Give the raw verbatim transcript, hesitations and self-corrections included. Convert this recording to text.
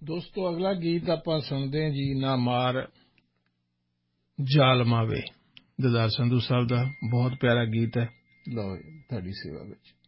ਦੋਸਤੋ ਅਗਲਾ ਗੀਤ ਆਪਾਂ ਸੁਣਦੇ ਹਾਂ ਜੀ, ਨਾ ਮਾਰ ਜ਼ਾਲਮਾਂ ਵੇ, ਦਦਾਰ ਸੰਧੂ ਸਾਹਿਬ ਦਾ ਬਹੁਤ ਪਿਆਰਾ ਗੀਤ ਹੈ। ਲਓ ਤੁਹਾਡੀ ਸੇਵਾ ਵਿੱਚ।